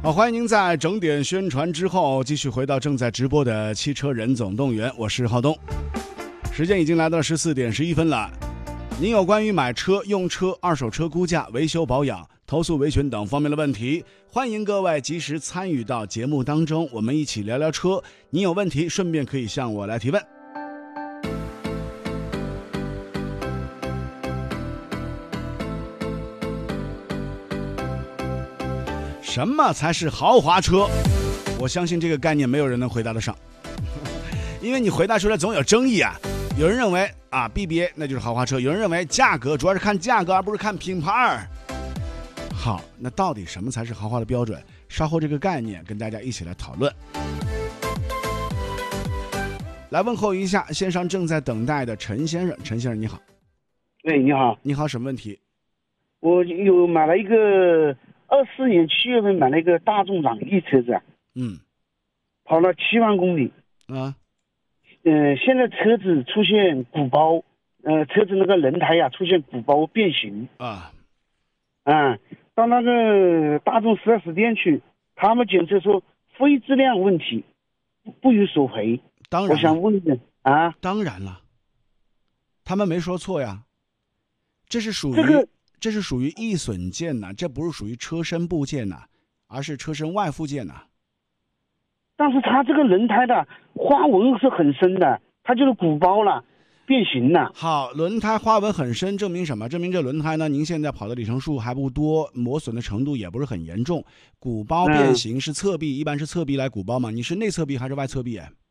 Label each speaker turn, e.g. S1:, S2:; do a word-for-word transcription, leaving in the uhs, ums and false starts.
S1: 好，欢迎您在整点宣传之后继续回到正在直播的汽车人总动员，我是浩东。时间已经来到十四点十一分了。您有关于买车、用车、二手车估价、维修保养、投诉维权等方面的问题，欢迎各位及时参与到节目当中，我们一起聊聊车。您有问题顺便可以向我来提问。什么才是豪华车？我相信这个概念没有人能回答得上，因为你回答出来总有争议啊。有人认为啊 B B A 那就是豪华车，有人认为价格主要是看价格而不是看品牌。好，那到底什么才是豪华的标准？稍后这个概念跟大家一起来讨论。来问候一下线上正在等待的陈先生。陈先生你好。
S2: 哎，你好。
S1: 你好，什么问题？
S2: 我有买了一个二四年七月份买了一个大众朗逸车子，
S1: 嗯，
S2: 跑了七万公里，
S1: 啊，
S2: 呃，现在车子出现鼓包，呃，车子那个轮胎呀、啊、出现鼓包变形
S1: 啊，
S2: 啊，到那个大众 四 S 店去，他们检测说非质量问题，不予索赔。
S1: 当然，
S2: 我想问问啊，
S1: 当然了，他们没说错呀，这是属于。
S2: 这个
S1: 这是属于易损件呐，这不是属于车身部件呐，而是车身外附件呐。
S2: 但是它这个轮胎的花纹是很深的，它就是鼓包了，变形了。
S1: 好，轮胎花纹很深，证明什么？证明这轮胎呢，您现在跑的里程数还不多，磨损的程度也不是很严重。鼓包变形是侧壁，嗯、一般是侧壁来鼓包嘛？你是内侧壁还是外侧壁？